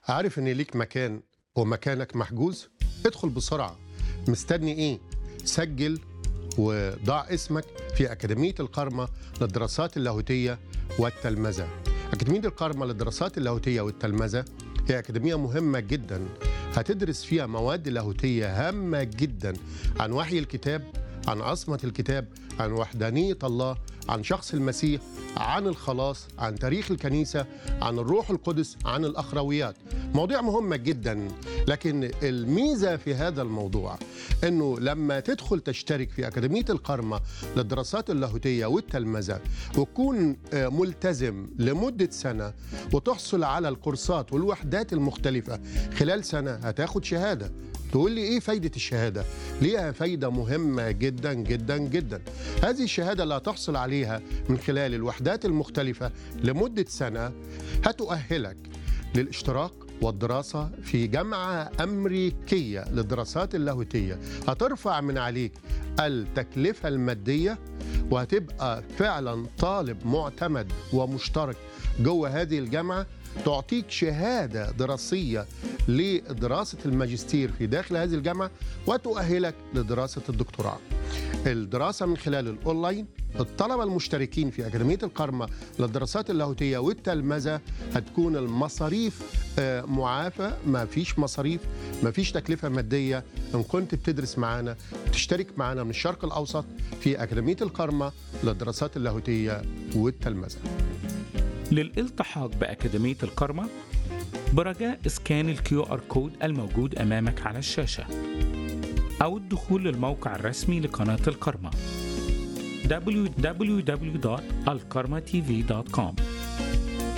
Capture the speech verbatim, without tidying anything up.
عارف ان ليك مكان ومكانك محجوز؟ ادخل بسرعة، مستني ايه؟ سجل وضع اسمك في أكاديمية القرمة للدراسات اللاهوتية والتلمذة. أكاديمية القرمة للدراسات اللاهوتية والتلمذة هي أكاديمية مهمة جدا، هتدرس فيها مواد لاهوتية هامة جدا عن وحي الكتاب، عن عظمة الكتاب، عن وحدانية الله، عن شخص المسيح، عن الخلاص، عن تاريخ الكنيسة، عن الروح القدس، عن الأخرويات. مواضيع مهمة جدا، لكن الميزة في هذا الموضوع أنه لما تدخل تشترك في أكاديمية القرمة للدراسات اللاهوتية والتلمذة وتكون ملتزم لمدة سنة وتحصل على الكورسات والوحدات المختلفة خلال سنة، هتاخد شهادة. تقول لي ايه فايدة الشهادة؟ ليها فايدة مهمة جدا جدا جدا. هذه الشهادة اللي هتحصل عليها من خلال الوحدات المختلفة لمدة سنة هتؤهلك للاشتراك والدراسة في جامعة أمريكية للدراسات اللاهوتية، هترفع من عليك التكلفة المادية وهتبقى فعلا طالب معتمد ومشترك جوه هذه الجامعة، تعطيك شهادة دراسية لدراسة الماجستير في داخل هذه الجامعة وتؤهلك لدراسة الدكتوراه. الدراسة من خلال الأونلاين، الطلبة المشتركين في أكاديمية القرمة للدراسات اللاهوتية والتلمذة هتكون المصاريف معافى، ما فيش مصاريف، ما فيش تكلفة مادية إن كنت بتدرس معانا وتشترك معانا من الشرق الأوسط في أكاديمية القرمة للدراسات اللاهوتية والتلمذة. للالتحاق بأكاديمية القرمة برجاء اسكان الكيو آر كود الموجود أمامك على الشاشة أو الدخول للموقع الرسمي لقناة القرمة دبليو دبليو دبليو دوت القرمة تي في دوت كوم.